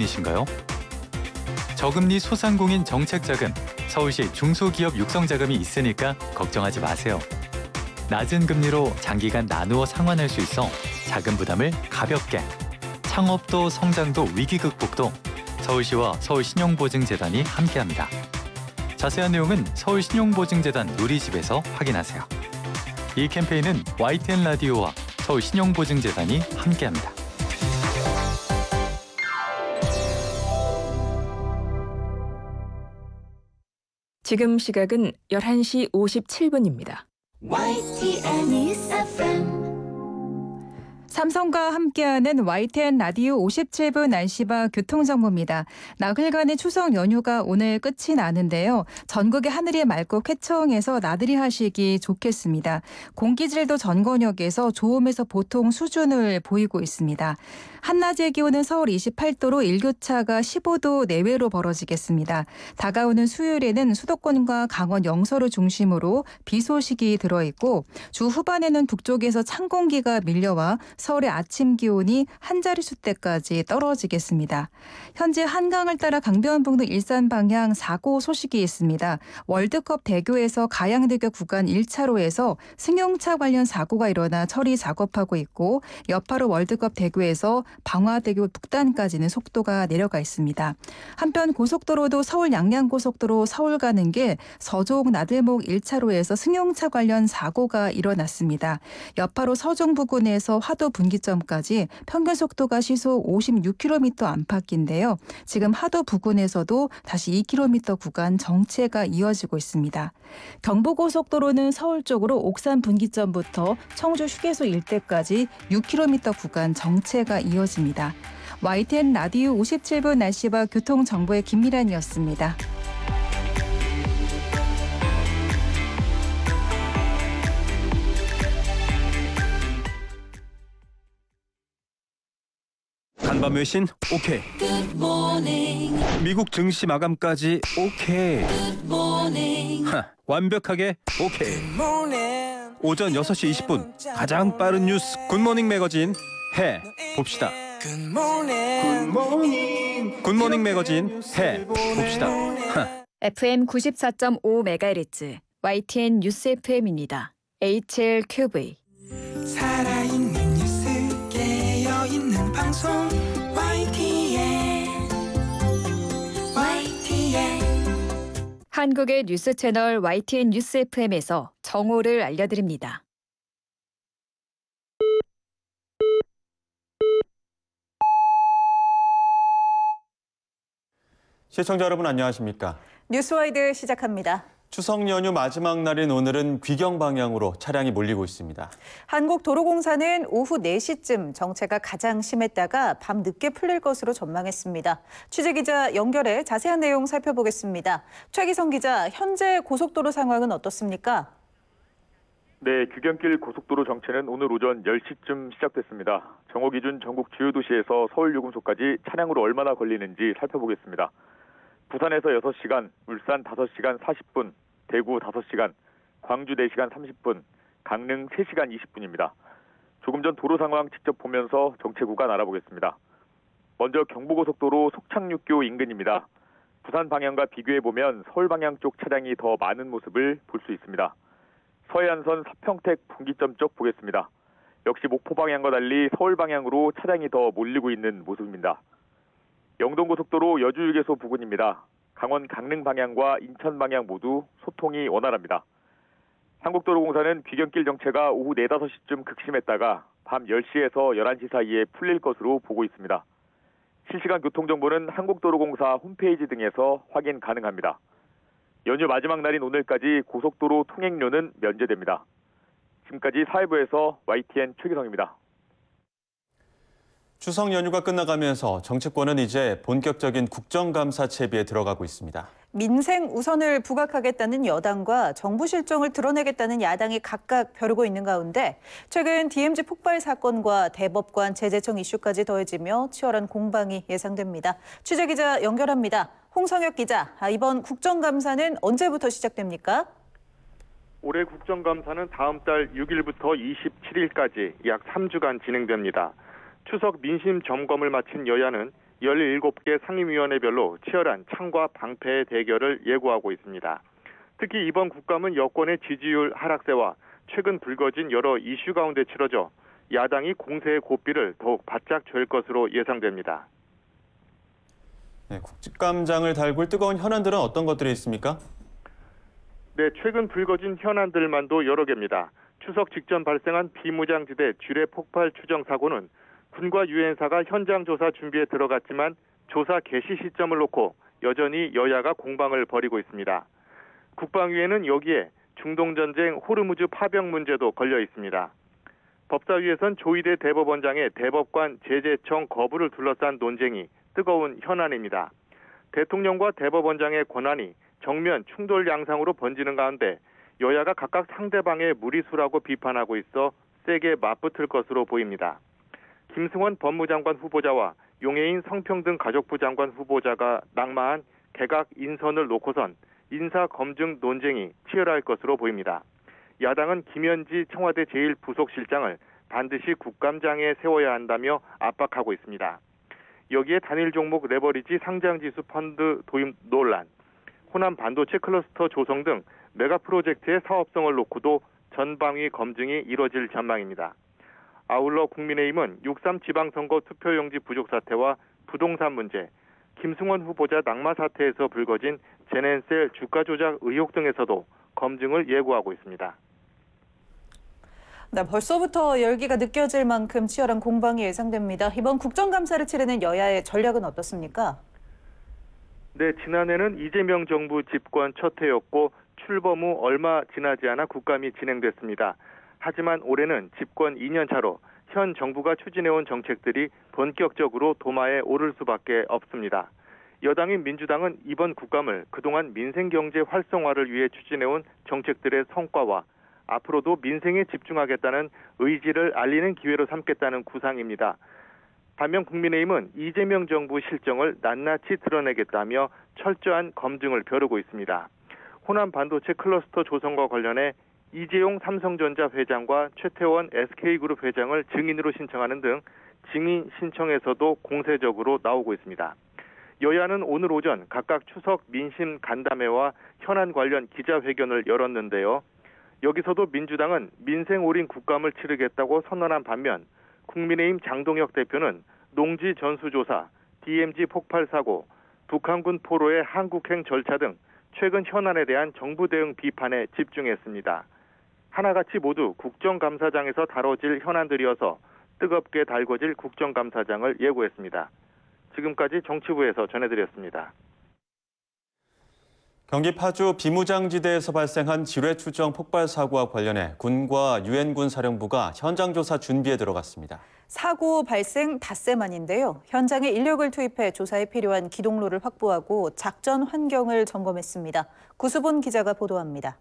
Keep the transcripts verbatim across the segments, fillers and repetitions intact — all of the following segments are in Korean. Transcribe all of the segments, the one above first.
고민이신가요? 저금리 소상공인 정책자금, 서울시 중소기업 육성자금이 있으니까 걱정하지 마세요. 낮은 금리로 장기간 나누어 상환할 수 있어 자금 부담을 가볍게. 창업도 성장도 위기 극복도 서울시와 서울신용보증재단이 함께합니다. 자세한 내용은 서울신용보증재단 누리집에서 확인하세요. 이 캠페인은 와이티엔 라디오와 서울신용보증재단이 함께합니다. 지금 시각은 열한 시 오십칠 분입니다. 와이티엔 News 에프엠. 삼성과 함께하는 와이티엔 라디오 오십칠 분 날씨와 교통정보입니다. 나흘간의 추석 연휴가 오늘 끝이 나는데요. 전국의 하늘이 맑고 쾌청해서 나들이 하시기 좋겠습니다. 공기질도 전 권역에서 좋음에서 보통 수준을 보이고 있습니다. 한낮의 기온은 서울 이십팔 도로 일교차가 십오 도 내외로 벌어지겠습니다. 다가오는 수요일에는 수도권과 강원 영서를 중심으로 비 소식이 들어있고 주 후반에는 북쪽에서 찬 공기가 밀려와 서울의 아침 기온이 한 자릿수대까지 떨어지겠습니다. 현재 한강을 따라 강변북로 일산 방향 사고 소식이 있습니다. 월드컵 대교에서 가양대교 구간 일 차로에서 승용차 관련 사고가 일어나 처리 작업하고 있고 여파로 월드컵 대교에서 방화대교 북단까지는 속도가 내려가 있습니다. 한편 고속도로도 서울 양양고속도로 서울 가는 길 서종 나들목 일 차로에서 승용차 관련 사고가 일어났습니다. 여파로 서종 부근에서 화도 분기점까지 평균 속도가 시속 오십육 킬로미터 안팎인데요. 지금 하도 부근에서도 다시 이 킬로미터 구간 정체가 이어지고 있습니다. 경부고속도로는 서울 쪽으로 옥산 분기점부터 청주 휴게소 일대까지 육 킬로미터 구간 정체가 이어집니다. 와이티엔 라디오 오십칠 분 날씨와 교통정보의 김미란이었습니다. 간밤 외신 오케이. 미국 증시 마감까지 오케이. 하, 완벽하게 오케이. 오전 여섯 시 이십 분 가장 빠른 뉴스 굿모닝 매거진 해 봅시다. 굿모닝. 굿모닝 매거진 해 봅시다. 하. 에프엠 구십사 점 오 메가헤르츠 와이티엔 뉴스 에프엠입니다. 에이치엘큐브이 살아있는 뉴스 깨어있는 방송 와이티엔 와이티엔 한국의 뉴스 채널 와이티엔 뉴스 에프엠에서 정오를 알려드립니다. 시청자 여러분 안녕하십니까? 뉴스와이드 시작합니다. 추석 연휴 마지막 날인 오늘은 귀경 방향으로 차량이 몰리고 있습니다. 한국도로공사는 오후 네 시쯤 정체가 가장 심했다가 밤 늦게 풀릴 것으로 전망했습니다. 취재기자 연결해 자세한 내용 살펴보겠습니다. 최기성 기자, 현재 고속도로 상황은 어떻습니까? 네, 귀경길 고속도로 정체는 오늘 오전 열 시쯤 시작됐습니다. 정오 기준 전국 주요 도시에서 서울 요금소까지 차량으로 얼마나 걸리는지 살펴보겠습니다. 부산에서 여섯 시간, 울산 다섯 시간 사십 분, 대구 다섯 시간, 광주 네 시간 삼십 분, 강릉 세 시간 이십 분입니다. 조금 전 도로 상황 직접 보면서 정체 구간 알아보겠습니다. 먼저 경부고속도로 속창육교 인근입니다. 부산 방향과 비교해보면 서울 방향 쪽 차량이 더 많은 모습을 볼 수 있습니다. 서해안선 서평택 분기점 쪽 보겠습니다. 역시 목포 방향과 달리 서울 방향으로 차량이 더 몰리고 있는 모습입니다. 영동고속도로 여주휴게소 부근입니다. 강원 강릉 방향과 인천 방향 모두 소통이 원활합니다. 한국도로공사는 귀경길 정체가 오후 네, 다섯 시쯤 극심했다가 밤 열 시에서 열한 시 사이에 풀릴 것으로 보고 있습니다. 실시간 교통정보는 한국도로공사 홈페이지 등에서 확인 가능합니다. 연휴 마지막 날인 오늘까지 고속도로 통행료는 면제됩니다. 지금까지 사회부에서 와이티엔 최기성입니다. 추석 연휴가 끝나가면서 정치권은 이제 본격적인 국정감사 채비에 들어가고 있습니다. 민생 우선을 부각하겠다는 여당과 정부 실정을 드러내겠다는 야당이 각각 벼르고 있는 가운데 최근 디엠지 폭발 사건과 대법관 제재청 이슈까지 더해지며 치열한 공방이 예상됩니다. 취재기자 연결합니다. 홍성혁 기자, 이번 국정감사는 언제부터 시작됩니까? 올해 국정감사는 다음 달 육 일부터 이십칠 일까지 약 삼 주간 진행됩니다. 추석 민심 점검을 마친 여야는 열일곱 개 상임위원회별로 치열한 창과 방패의 대결을 예고하고 있습니다. 특히 이번 국감은 여권의 지지율 하락세와 최근 불거진 여러 이슈 가운데 치러져 야당이 공세의 고삐를 더욱 바짝 잴 것으로 예상됩니다. 네, 국감장을 달굴 뜨거운 현안들은 어떤 것들이 있습니까? 네, 최근 불거진 현안들만도 여러 개입니다. 추석 직전 발생한 비무장지대 지뢰 폭발 추정 사고는 군과 유엔사가 현장 조사 준비에 들어갔지만 조사 개시 시점을 놓고 여전히 여야가 공방을 벌이고 있습니다. 국방위에는 여기에 중동전쟁 호르무즈 파병 문제도 걸려 있습니다. 법사위에선 조희대 대법원장의 대법관 제재청 거부를 둘러싼 논쟁이 뜨거운 현안입니다. 대통령과 대법원장의 권한이 정면 충돌 양상으로 번지는 가운데 여야가 각각 상대방의 무리수라고 비판하고 있어 세게 맞붙을 것으로 보입니다. 김승원 법무장관 후보자와 용해인 성평등 가족부 장관 후보자가 낙마한 개각 인선을 놓고선 인사 검증 논쟁이 치열할 것으로 보입니다. 야당은 김현지 청와대 제일 부속실장을 반드시 국감장에 세워야 한다며 압박하고 있습니다. 여기에 단일 종목 레버리지 상장지수 펀드 도입 논란, 호남 반도체 클러스터 조성 등 메가 프로젝트의 사업성을 놓고도 전방위 검증이 이뤄질 전망입니다. 아울러 국민의힘은 육삼 지방선거 투표용지 부족 사태와 부동산 문제, 김승원 후보자 낙마 사태에서 불거진 제넨셀 주가 조작 의혹 등에서도 검증을 예고하고 있습니다. 네, 벌써부터 열기가 느껴질 만큼 치열한 공방이 예상됩니다. 이번 국정감사를 치르는 여야의 전략은 어떻습니까? 네, 지난해는 이재명 정부 집권 첫 해였고 출범 후 얼마 지나지 않아 국감이 진행됐습니다. 하지만 올해는 집권 이 년 차로 현 정부가 추진해온 정책들이 본격적으로 도마에 오를 수밖에 없습니다. 여당인 민주당은 이번 국감을 그동안 민생경제 활성화를 위해 추진해온 정책들의 성과와 앞으로도 민생에 집중하겠다는 의지를 알리는 기회로 삼겠다는 구상입니다. 반면 국민의힘은 이재명 정부 실정을 낱낱이 드러내겠다며 철저한 검증을 벼르고 있습니다. 호남 반도체 클러스터 조성과 관련해 이재용 삼성전자 회장과 최태원 에스케이그룹 회장을 증인으로 신청하는 등 증인 신청에서도 공세적으로 나오고 있습니다. 여야는 오늘 오전 각각 추석 민심 간담회와 현안 관련 기자회견을 열었는데요. 여기서도 민주당은 민생 올인 국감을 치르겠다고 선언한 반면 국민의힘 장동혁 대표는 농지 전수조사, 디엠지 폭발 사고, 북한군 포로의 한국행 절차 등 최근 현안에 대한 정부 대응 비판에 집중했습니다. 하나같이 모두 국정감사장에서 다뤄질 현안들이어서 뜨겁게 달궈질 국정감사장을 예고했습니다. 지금까지 정치부에서 전해드렸습니다. 경기 파주 비무장지대에서 발생한 지뢰 추정 폭발 사고와 관련해 군과 유엔군 사령부가 현장 조사 준비에 들어갔습니다. 사고 발생 닷새 만인데요. 현장에 인력을 투입해 조사에 필요한 기동로를 확보하고 작전 환경을 점검했습니다. 구수본 기자가 보도합니다.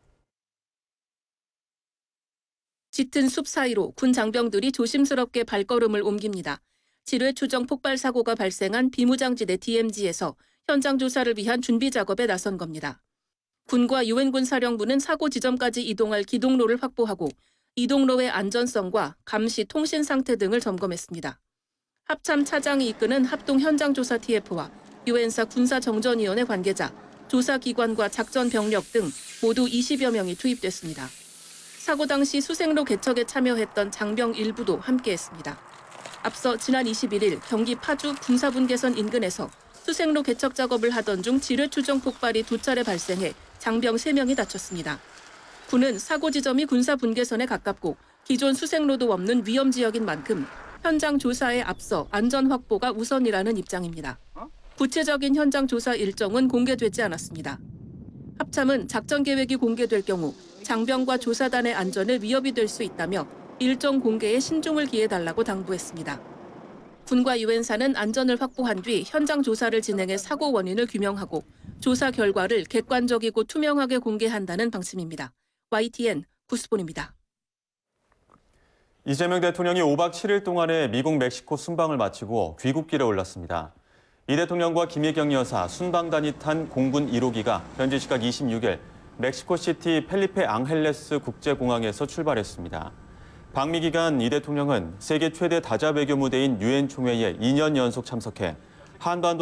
짙은 숲 사이로 군 장병들이 조심스럽게 발걸음을 옮깁니다. 지뢰 추정 폭발 사고가 발생한 비무장지대 디엠지에서 현장 조사를 위한 준비 작업에 나선 겁니다. 군과 유엔군 사령부는 사고 지점까지 이동할 기동로를 확보하고 이동로의 안전성과 감시, 통신 상태 등을 점검했습니다. 합참 차장이 이끄는 합동 현장조사 티에프와 유엔사 군사정전위원회 관계자, 조사기관과 작전 병력 등 모두 이십여 명이 투입됐습니다. 사고 당시 수색로 개척에 참여했던 장병 일부도 함께했습니다. 앞서 지난 이십일일 경기 파주 군사분계선 인근에서 수색로 개척 작업을 하던 중 지뢰 추정 폭발이 두 차례 발생해 장병 세 명이 다쳤습니다. 군은 사고 지점이 군사 분계선에 가깝고 기존 수색로도 없는 위험 지역인 만큼 현장 조사에 앞서 안전 확보가 우선이라는 입장입니다. 구체적인 현장 조사 일정은 공개되지 않았습니다. 합참은 작전 계획이 공개될 경우 장병과 조사단의 안전에 위협이 될 수 있다며 일정 공개에 신중을 기해달라고 당부했습니다. 군과 유엔사는 안전을 확보한 뒤 현장 조사를 진행해 사고 원인을 규명하고 조사 결과를 객관적이고 투명하게 공개한다는 방침입니다. 와이티엔 구수본입니다. 이재명 대통령이 오박 칠일 동안의 미국 멕시코 순방을 마치고 귀국길에 올랐습니다. 이 대통령과 김혜경 여사 순방단이 탄 공군 일 호기가 현지 시각 이십육일 멕시코시티 펠리페 앙헬레스 국제공항에서 출발했습니다. 방미 기간 이 대통령은 세계 최대 다자 외교 무대인 유엔 총회에 이 년 연속 참석해 한반도